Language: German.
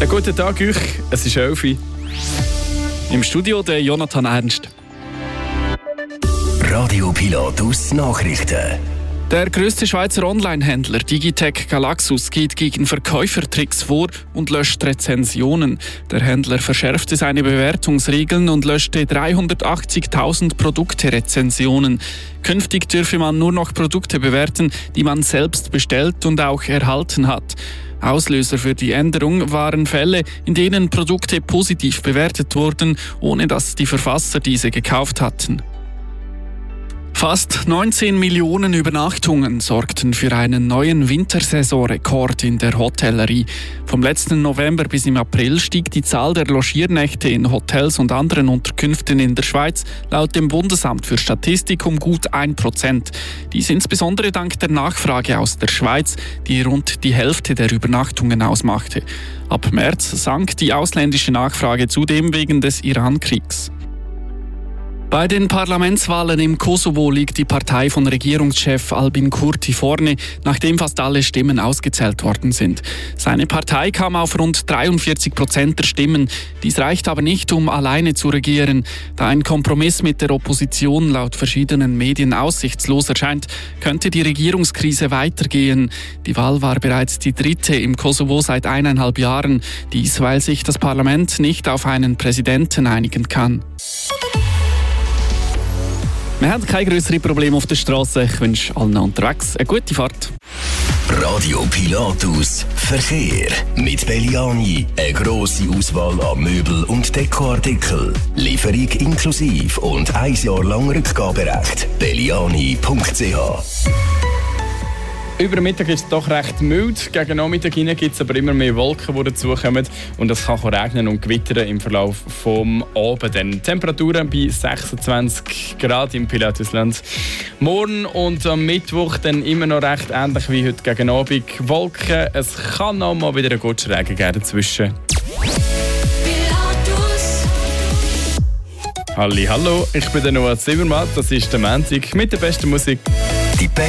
Einen guten Tag euch, es ist 11 Uhr. Im Studio der Jonathan Ernst. Radio Pilatus Nachrichten. Der grösste Schweizer Online-Händler Digitec Galaxus geht gegen Verkäufertricks vor und löscht Rezensionen. Der Händler verschärfte seine Bewertungsregeln und löschte 380.000 Produkterezensionen. Künftig dürfe man nur noch Produkte bewerten, die man selbst bestellt und auch erhalten hat. Auslöser für die Änderung waren Fälle, in denen Produkte positiv bewertet wurden, ohne dass die Verfasser diese gekauft hatten. Fast 19 Millionen Übernachtungen sorgten für einen neuen Wintersaisonrekord in der Hotellerie. Vom letzten November bis im April stieg die Zahl der Logiernächte in Hotels und anderen Unterkünften in der Schweiz laut dem Bundesamt für Statistik um gut 1%. Dies insbesondere dank der Nachfrage aus der Schweiz, die rund die Hälfte der Übernachtungen ausmachte. Ab März sank die ausländische Nachfrage zudem wegen des Iran-Kriegs. Bei den Parlamentswahlen im Kosovo liegt die Partei von Regierungschef Albin Kurti vorne, nachdem fast alle Stimmen ausgezählt worden sind. Seine Partei kam auf rund 43% der Stimmen. Dies reicht aber nicht, um alleine zu regieren. Da ein Kompromiss mit der Opposition laut verschiedenen Medien aussichtslos erscheint, könnte die Regierungskrise weitergehen. Die Wahl war bereits die dritte im Kosovo seit 1,5 Jahren. Dies, weil sich das Parlament nicht auf einen Präsidenten einigen kann. Wir haben keine grösseren Probleme auf der Straße. Ich wünsche allen unterwegs eine gute Fahrt. Radio Pilatus Verkehr. Mit Belliani eine grosse Auswahl an Möbel- und Dekoartikeln. Lieferung inklusive und 1 Jahr lang Rückgaberecht. Belliani.ch. Über den Mittag ist es doch recht mild. Gegen Nachmittag gibt es aber immer mehr Wolken, die dazukommen. Und es kann regnen und gewittern im Verlauf des Abends. Dann Temperaturen bei 26 Grad im Pilatusland. Morgen und am Mittwoch dann immer noch recht ähnlich wie heute gegen Abend. Wolken. Es kann auch mal wieder einen guten Regen geben dazwischen. Hallo, ich bin der Noah Zimmermann. Das ist der Montag mit der besten Musik.